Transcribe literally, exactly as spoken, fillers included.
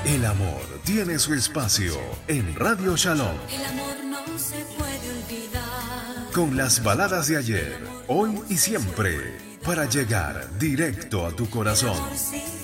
El amor tiene su espacio en Radio Shalom. El amor no se puede olvidar. Con las baladas de ayer, hoy y siempre, para llegar directo a tu corazón.